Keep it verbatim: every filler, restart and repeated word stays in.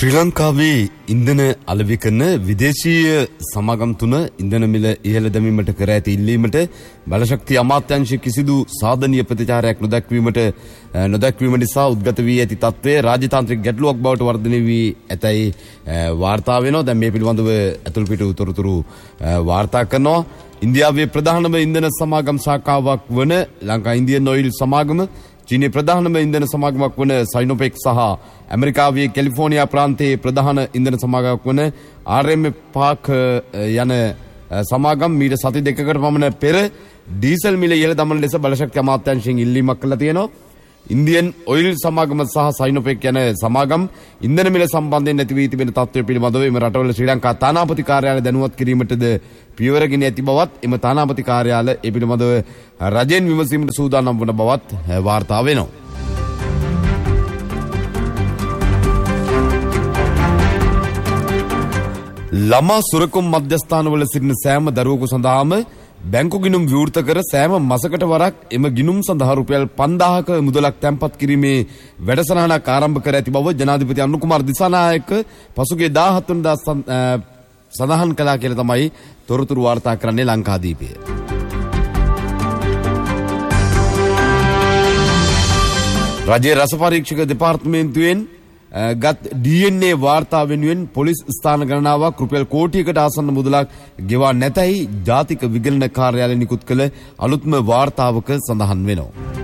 ශ්‍රී ලංකාවේ ඉන්ධන අලෙවි කරන විදේශීය සමාගම් තුන ඉන්ධන මිල ඉහළ දැමීමට කර ඇති ඉල්ලීමට බලශක්ති අමාත්‍යාංශ කිසිදු සාධනීය ප්‍රතිචාරයක් නොදැක්වීමට නොදැක්වීම නිසා උද්ගත වී ඇති තත්ත්වය රාජතාන්ත්‍රික ගැටලුවක් බවට වර්ධනය වී ඇතැයි වාර්තා වෙනවා. දැන් මේ පිළිබඳව අතුල්පිට උතුරුතුරු වාර්තා කරනවා. ඉන්දියාවේ ප්‍රධානම ඉන්ධන සමාගම් ශාඛාවක් වන ලංකා ඉන්දියන් ඔයිල් සමාගම, චීනයේ ප්‍රධානම ඉන්ධන සමාගමක් වන සයිනෝපෙක් සහ ඇමරිකාවේ කැලිෆෝනියා ප්‍රාන්තයේ ප්‍රධාන ඉන්ධන සමාගමක් වන ආර් එම් පාක් යන සමාගම් මීට සති දෙකකට පමණ පෙර ඩීසල් මිල ඉහළ දමන ලෙස බලශක්ති අමාත්‍යාංශයෙන් ඉල්ලීමක් කළා තියෙනවා. ඉන්දියන් ඔයිල් සමාගම සහ සයිනෝපෙක් යන සමාගම් ඉන්ධන මිල සම්බන්ධයෙන් නැති වී තිබෙන තත්ත්වය පිළිබඳව එම රටවල ශ්‍රී ලංකා තානාපති කාර්යාලය දැනුවත් කිරීමටද පියවරගෙන ඇති බවත් එම තානාපති කාර්යාලය ඒ පිළිබඳව රජයෙන් විමසීමට සූදානම් වන බවත් වාර්තා වෙනවා. ළමා සුරකුම් මධ්‍යස්ථානවල සිටින සෑම දරුවෙකු සඳහාම බැංකු ගිණුම් විවෘත කර සෑම මාසකට වරක් එම ගිණුම් සඳහා රුපියල් පන්දාහක මුදලක් තැන්පත් කිරීමේ වැඩසටහනක් ආරම්භ කර ඇති බව ජනාධිපති අනුකුමාර දිසානායක පසුගිය දාහත් වෙනිදා සඳහන් කළා කියලා තමයි තොරතුරු වාර්තා කරන්නේ ලංකාදීපය. රජයේ රස පරීක්ෂක දෙපාර්තමේන්තුවෙන් ගත් ඩී එන් ඒ වාර්තා වෙනුවෙන් පොලිස් ස්ථාන ගණනාවක් රුපියල් කෝටියකට ආසන්න මුදලක් ගෙවා නැතැයි ජාතික විගණන කාර්යාලය නිකුත් කළ අලුත්ම වාර්තාවක සඳහන් වෙනවා.